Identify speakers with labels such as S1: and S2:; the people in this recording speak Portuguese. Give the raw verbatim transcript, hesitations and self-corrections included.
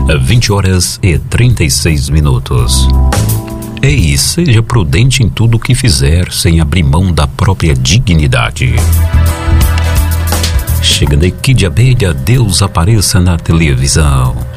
S1: vinte horas e trinta e seis minutos. Ei, seja prudente em tudo o que fizer, sem abrir mão da própria dignidade. Chega daqui de abelha, Deus apareça na televisão.